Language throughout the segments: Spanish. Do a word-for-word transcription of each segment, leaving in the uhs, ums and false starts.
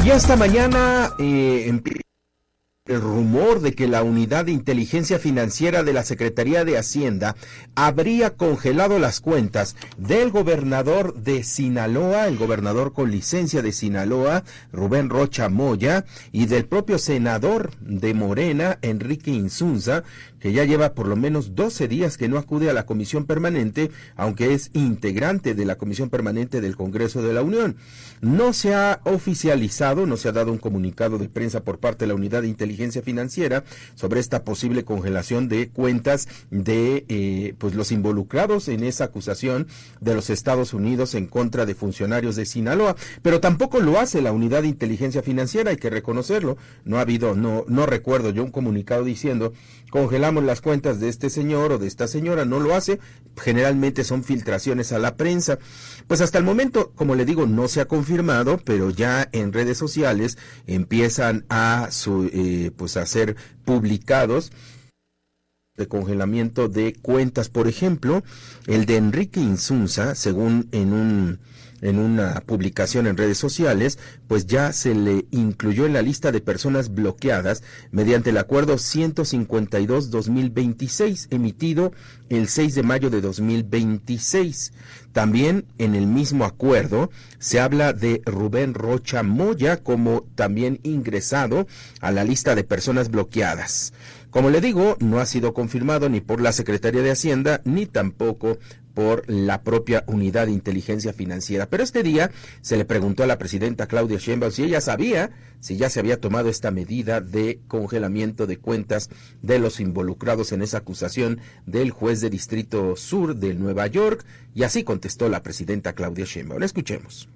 Y esta mañana eh, empieza el rumor de que la Unidad de Inteligencia Financiera de la Secretaría de Hacienda habría congelado las cuentas del gobernador de Sinaloa, el gobernador con licencia de Sinaloa, Rubén Rocha Moya, y del propio senador de Morena, Enrique Insunza, que ya lleva por lo menos doce días que no acude a la Comisión Permanente, aunque es integrante de la Comisión Permanente del Congreso de la Unión. No se ha oficializado, no se ha dado un comunicado de prensa por parte de la Unidad de Inteligencia Financiera sobre esta posible congelación de cuentas de eh, pues los involucrados en esa acusación de los Estados Unidos en contra de funcionarios de Sinaloa, pero tampoco lo hace la Unidad de Inteligencia Financiera, hay que reconocerlo. No ha habido, no, no recuerdo yo un comunicado diciendo congelamos las cuentas de este señor o de esta señora, no lo hace. Generalmente son filtraciones a la prensa. Pues hasta el momento, como le digo, no se ha confirmado, pero ya en redes sociales empiezan a su, eh, pues a ser publicados de congelamiento de cuentas. Por ejemplo, el de Enrique Insunza, según en un en una publicación en redes sociales, pues ya se le incluyó en la lista de personas bloqueadas mediante el acuerdo ciento cincuenta y dos guión dos mil veintiséis, emitido el seis de mayo de dos mil veintiséis. También en el mismo acuerdo se habla de Rubén Rocha Moya como también ingresado a la lista de personas bloqueadas. Como le digo, no ha sido confirmado ni por la Secretaría de Hacienda ni tampoco por la propia Unidad de Inteligencia Financiera. Pero este día se le preguntó a la presidenta Claudia Sheinbaum si ella sabía, si ya se había tomado esta medida de congelamiento de cuentas de los involucrados en esa acusación del juez de Distrito Sur de Nueva York, y así contestó la presidenta Claudia Sheinbaum. Escuchemos.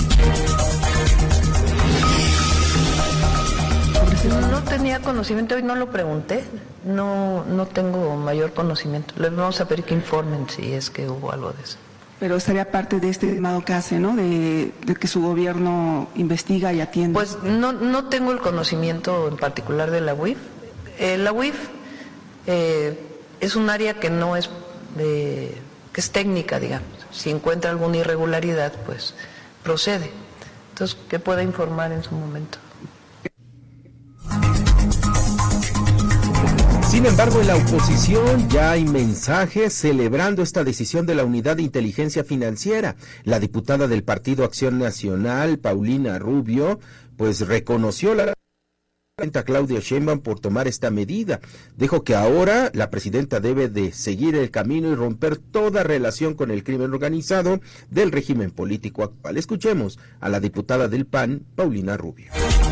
No tenía conocimiento y no lo pregunté, no no tengo mayor conocimiento. Les vamos a pedir que informen si es que hubo algo de eso. Pero estaría parte de este llamado que hace, ¿no? De, de que su gobierno investiga y atiende. Pues no no tengo el conocimiento en particular de la U I F. Eh, la U I F eh, es un área que no es de, que es técnica, digamos. Si encuentra alguna irregularidad, pues procede. Entonces, que pueda informar en su momento. Sin embargo, en la oposición ya hay mensajes celebrando esta decisión de la Unidad de Inteligencia Financiera. La diputada del Partido Acción Nacional, Paulina Rubio, pues reconoció la presidenta Claudia Sheinbaum por tomar esta medida. Dijo que ahora la presidenta debe de seguir el camino y romper toda relación con el crimen organizado del régimen político actual. Escuchemos a la diputada del P A N, Paulina Rubio.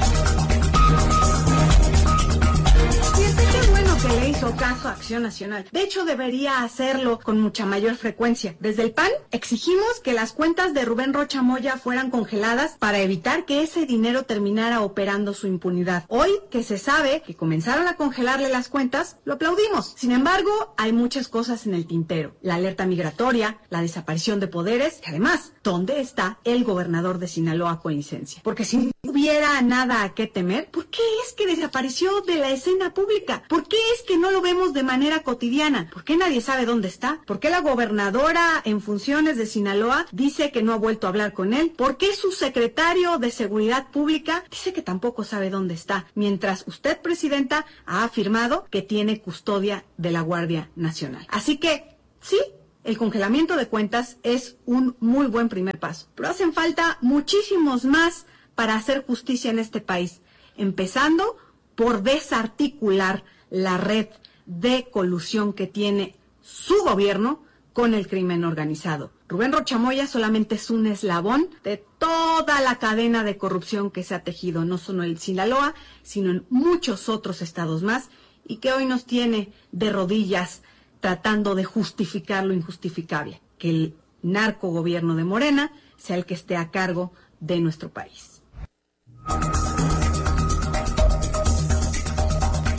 Que le hizo caso a Acción Nacional. De hecho, debería hacerlo con mucha mayor frecuencia. Desde el P A N exigimos que las cuentas de Rubén Rocha Moya fueran congeladas para evitar que ese dinero terminara operando su impunidad. Hoy, que se sabe que comenzaron a congelarle las cuentas, lo aplaudimos. Sin embargo, hay muchas cosas en el tintero. La alerta migratoria, la desaparición de poderes y además, ¿dónde está el gobernador de Sinaloa con licencia? Porque si no hubiera nada a qué temer, ¿por qué es que desapareció de la escena pública? ¿Por qué es que no lo vemos de manera cotidiana? ¿Por qué nadie sabe dónde está? ¿Por qué la gobernadora en funciones de Sinaloa dice que no ha vuelto a hablar con él? ¿Por qué su secretario de Seguridad Pública dice que tampoco sabe dónde está? Mientras usted, presidenta, ha afirmado que tiene custodia de la Guardia Nacional. Así que, sí, el congelamiento de cuentas es un muy buen primer paso. Pero hacen falta muchísimos más para hacer justicia en este país, empezando por desarticular la red de colusión que tiene su gobierno con el crimen organizado. Rubén Rocha Moya solamente es un eslabón de toda la cadena de corrupción que se ha tejido, no solo en Sinaloa, sino en muchos otros estados más, y que hoy nos tiene de rodillas tratando de justificar lo injustificable, que el narcogobierno de Morena sea el que esté a cargo de nuestro país.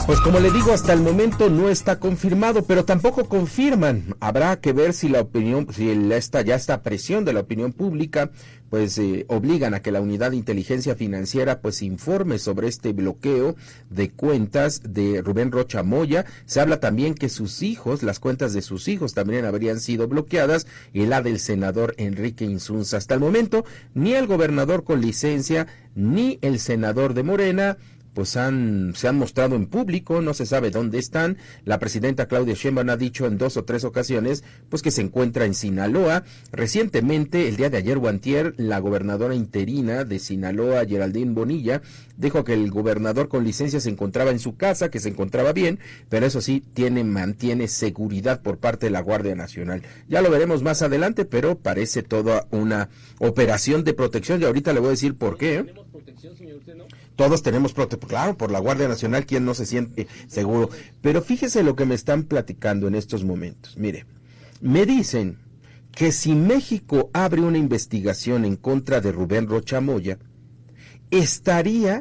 Pues como le digo, hasta el momento no está confirmado, pero tampoco confirman. Habrá que ver si la opinión, si esta ya esta presión de la opinión pública, pues eh, obligan a que la Unidad de Inteligencia Financiera pues informe sobre este bloqueo de cuentas de Rubén Rocha Moya. Se habla también que sus hijos, las cuentas de sus hijos también habrían sido bloqueadas, y la del senador Enrique Insunza. Hasta el momento, ni el gobernador con licencia, ni el senador de Morena pues han, se han mostrado en público, no se sabe dónde están. La presidenta Claudia Sheinbaum ha dicho en dos o tres ocasiones, pues que se encuentra en Sinaloa. Recientemente, el día de ayer o antier, la gobernadora interina de Sinaloa, Geraldine Bonilla, dijo que el gobernador con licencia se encontraba en su casa, que se encontraba bien, pero eso sí, tiene, mantiene seguridad por parte de la Guardia Nacional. Ya lo veremos más adelante, pero parece toda una operación de protección, y ahorita le voy a decir por qué. ¿Tenemos protección, señor, usted, no? Todos tenemos protección, claro, por la Guardia Nacional, ¿quién no se siente seguro? Pero fíjese lo que me están platicando en estos momentos. Mire, me dicen que si México abre una investigación en contra de Rubén Rocha Moya, estaría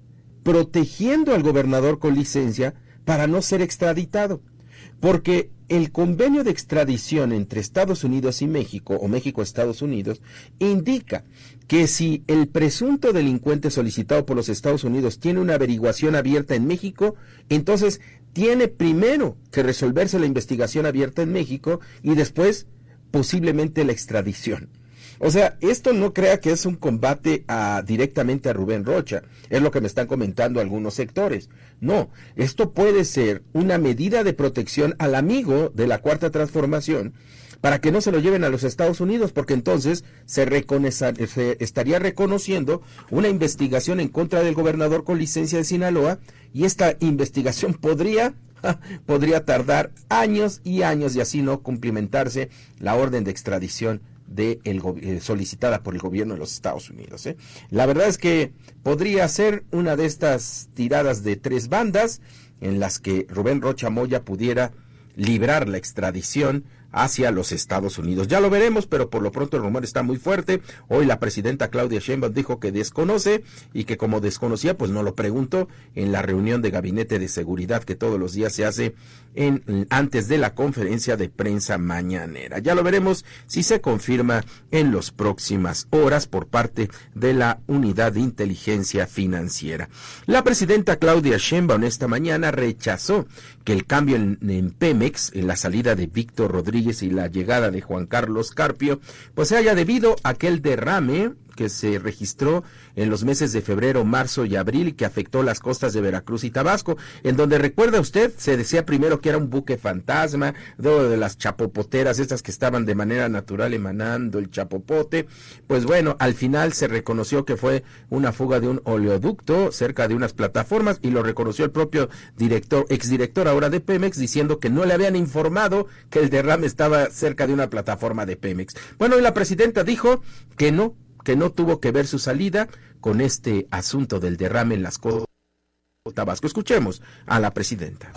protegiendo al gobernador con licencia para no ser extraditado, porque el convenio de extradición entre Estados Unidos y México, o México-Estados Unidos, indica que si el presunto delincuente solicitado por los Estados Unidos tiene una averiguación abierta en México, entonces tiene primero que resolverse la investigación abierta en México y después posiblemente la extradición. O sea, esto no crea que es un combate a, directamente a Rubén Rocha, es lo que me están comentando algunos sectores. No, esto puede ser una medida de protección al amigo de la Cuarta Transformación para que no se lo lleven a los Estados Unidos, porque entonces se, reconoce, se estaría reconociendo una investigación en contra del gobernador con licencia de Sinaloa, y esta investigación podría... podría tardar años y años y así no cumplimentarse la orden de extradición de el, eh, solicitada por el gobierno de los Estados Unidos. ¿eh? La verdad es que podría ser una de estas tiradas de tres bandas en las que Rubén Rocha Moya pudiera librar la extradición hacia los Estados Unidos. Ya lo veremos, pero por lo pronto el rumor está muy fuerte. Hoy la presidenta Claudia Sheinbaum dijo que desconoce, y que como desconocía, pues no lo preguntó en la reunión de gabinete de seguridad que todos los días se hace en, antes de la conferencia de prensa mañanera. Ya lo veremos si se confirma en las próximas horas por parte de la Unidad de Inteligencia Financiera. La presidenta Claudia Sheinbaum esta mañana rechazó que el cambio en, en Pemex, en la salida de Víctor Rodríguez y la llegada de Juan Carlos Carpio, pues se haya debido a aquel derrame que se registró en los meses de febrero, marzo y abril y que afectó las costas de Veracruz y Tabasco, en donde, recuerda usted, se decía primero que era un buque fantasma, de, de las chapopoteras estas que estaban de manera natural emanando el chapopote. Pues bueno, al final se reconoció que fue una fuga de un oleoducto cerca de unas plataformas, y lo reconoció el propio director, exdirector ahora de Pemex, diciendo que no le habían informado que el derrame estaba cerca de una plataforma de Pemex. Bueno, y la presidenta dijo que no, que no tuvo que ver su salida con este asunto del derrame en las costas de Tabasco. Escuchemos a la presidenta.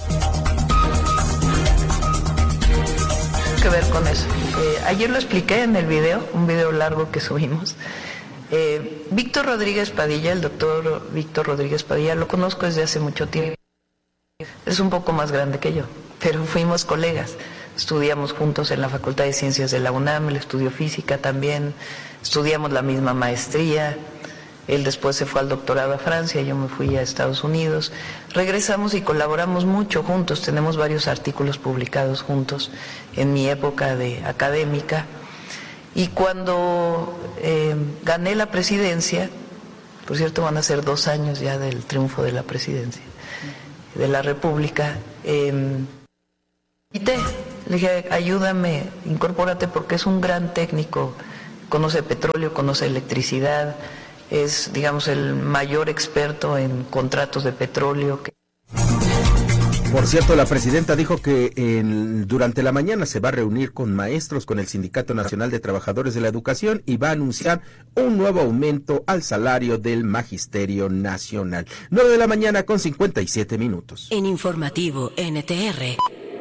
Que ver con eso. Eh, ayer lo expliqué en el video, un video largo que subimos. Eh, Víctor Rodríguez Padilla, el doctor Víctor Rodríguez Padilla, lo conozco desde hace mucho tiempo. Es un poco más grande que yo, pero fuimos colegas. Estudiamos juntos en la Facultad de Ciencias de la UNAM, él estudió física también, estudiamos la misma maestría, él después se fue al doctorado a Francia, yo me fui a Estados Unidos, regresamos y colaboramos mucho juntos, tenemos varios artículos publicados juntos en mi época de académica, y cuando eh, gané la presidencia, por cierto van a ser dos años ya del triunfo de la presidencia de la República, eh, invité. Le dije, ayúdame, incorpórate, porque es un gran técnico, conoce petróleo, conoce electricidad, es, digamos, el mayor experto en contratos de petróleo. Por cierto, la presidenta dijo que en, durante la mañana se va a reunir con maestros, con el Sindicato Nacional de Trabajadores de la Educación, y va a anunciar un nuevo aumento al salario del Magisterio Nacional. nueve de la mañana con cincuenta y siete minutos. En Informativo N T R.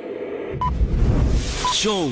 Show.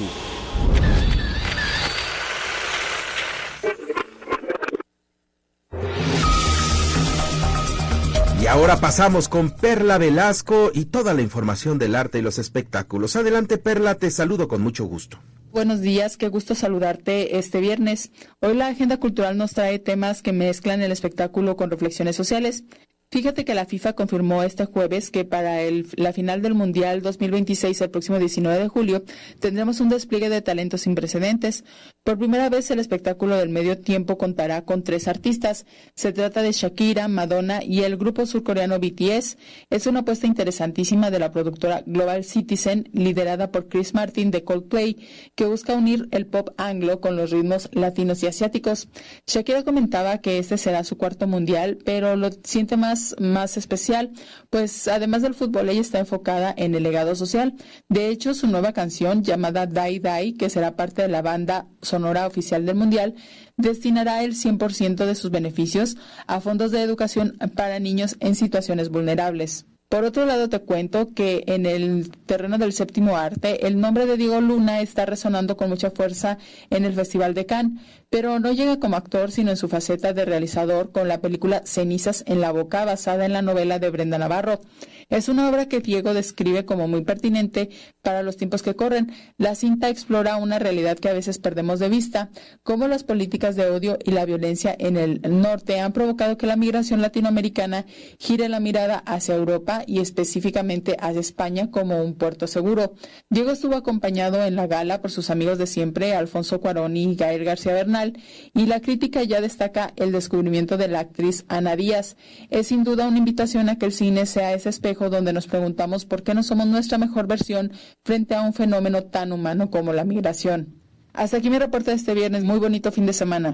Y ahora pasamos con Perla Velasco y toda la información del arte y los espectáculos. Adelante, Perla, te saludo con mucho gusto. Buenos días, qué gusto saludarte este viernes. Hoy la agenda cultural nos trae temas que mezclan el espectáculo con reflexiones sociales. Fíjate que la FIFA confirmó este jueves que para el, la final del Mundial dos mil veintiséis, el próximo diecinueve de julio, tendremos un despliegue de talentos sin precedentes. Por primera vez, el espectáculo del medio tiempo contará con tres artistas. Se trata de Shakira, Madonna y el grupo surcoreano B T S. Es una apuesta interesantísima de la productora Global Citizen, liderada por Chris Martin de Coldplay, que busca unir el pop anglo con los ritmos latinos y asiáticos. Shakira comentaba que este será su cuarto mundial, pero lo siente más más especial, pues además del fútbol ella está enfocada en el legado social. De hecho, su nueva canción llamada Die Die, que será parte de la banda sonora oficial del Mundial, destinará el cien por ciento de sus beneficios a fondos de educación para niños en situaciones vulnerables. Por otro lado, te cuento que en el terreno del séptimo arte, el nombre de Diego Luna está resonando con mucha fuerza en el Festival de Cannes, pero no llega como actor, sino en su faceta de realizador con la película Cenizas en la boca, basada en la novela de Brenda Navarro. Es una obra que Diego describe como muy pertinente para los tiempos que corren. La cinta explora una realidad que a veces perdemos de vista, cómo las políticas de odio y la violencia en el norte han provocado que la migración latinoamericana gire la mirada hacia Europa y específicamente hacia España como un puerto seguro. Diego estuvo acompañado en la gala por sus amigos de siempre, Alfonso Cuarón y Gael García Bernal, y la crítica ya destaca el descubrimiento de la actriz Ana Díaz. Es sin duda una invitación a que el cine sea ese espejo donde nos preguntamos por qué no somos nuestra mejor versión frente a un fenómeno tan humano como la migración. Hasta aquí mi reporte de este viernes. Muy bonito fin de semana.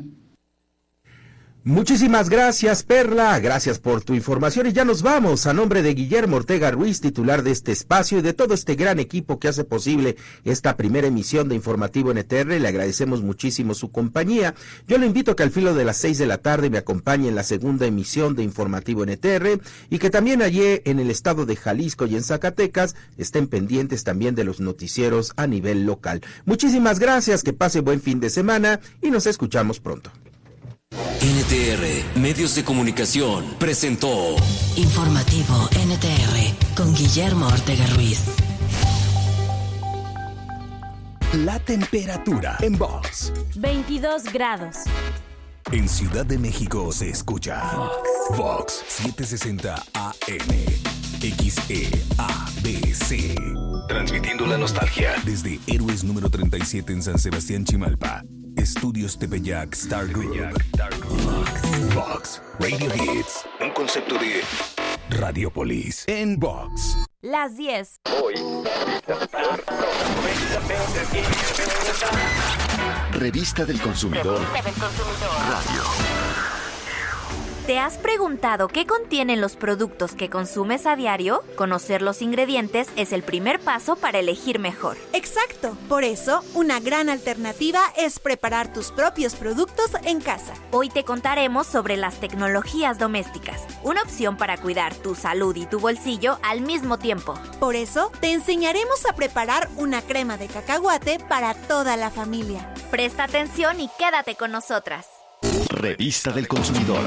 Muchísimas gracias, Perla, gracias por tu información y ya nos vamos. A nombre de Guillermo Ortega Ruiz, titular de este espacio y de todo este gran equipo que hace posible esta primera emisión de Informativo N T R, le agradecemos muchísimo su compañía. Yo le invito a que al filo de las seis de la tarde me acompañe en la segunda emisión de Informativo N T R y que también allí en el estado de Jalisco y en Zacatecas estén pendientes también de los noticieros a nivel local. Muchísimas gracias, que pase buen fin de semana y nos escuchamos pronto. N T R, Medios de Comunicación, presentó Informativo N T R con Guillermo Ortega Ruiz. La temperatura en Vox. veintidós grados. En Ciudad de México se escucha Vox, Vox setecientos sesenta A M, X E A B C. Transmitiendo la nostalgia desde Héroes número treinta y siete en San Sebastián, Chimalpa. Estudios Tepeyac Star Group. Vox, Vox Radio Hits. Un concepto de Radiopolis en Vox. Las diez. Hoy. Revista del Consumidor. Radio. ¿Te has preguntado qué contienen los productos que consumes a diario? Conocer los ingredientes es el primer paso para elegir mejor. Exacto. Por eso, una gran alternativa es preparar tus propios productos en casa. Hoy te contaremos sobre las tecnologías domésticas, una opción para cuidar tu salud y tu bolsillo al mismo tiempo. Por eso, te enseñaremos a preparar una crema de cacahuate para toda la familia. Presta atención y quédate con nosotras. Revista del Consumidor.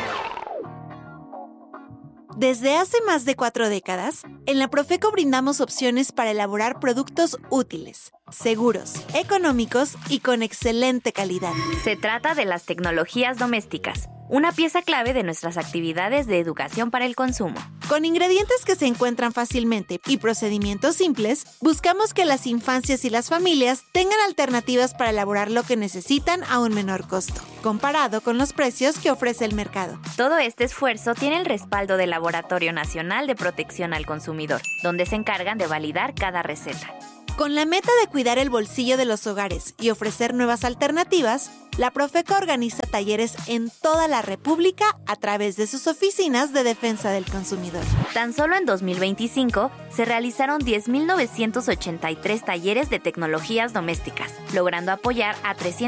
Desde hace más de cuatro décadas, en la Profeco brindamos opciones para elaborar productos útiles, seguros, económicos y con excelente calidad. Se trata de las tecnologías domésticas, una pieza clave de nuestras actividades de educación para el consumo. Con ingredientes que se encuentran fácilmente y procedimientos simples, buscamos que las infancias y las familias tengan alternativas para elaborar lo que necesitan a un menor costo, comparado con los precios que ofrece el mercado. Todo este esfuerzo tiene el respaldo del Laboratorio Nacional de Protección al Consumidor, donde se encargan de validar cada receta. Con la meta de cuidar el bolsillo de los hogares y ofrecer nuevas alternativas, la Profeco organiza talleres en toda la República a través de sus oficinas de defensa del consumidor. Tan solo en dos mil veinticinco se realizaron diez mil novecientos ochenta y tres talleres de tecnologías domésticas, logrando apoyar a trescientos